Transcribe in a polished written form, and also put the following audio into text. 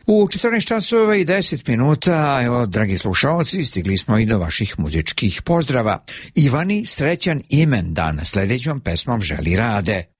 U 14 časova i 10 minuta, evo, dragi slušalci, stigli smo i do vaših muzičkih pozdrava. Ivani srećan imendan, sljedećom pesmom želi Rade.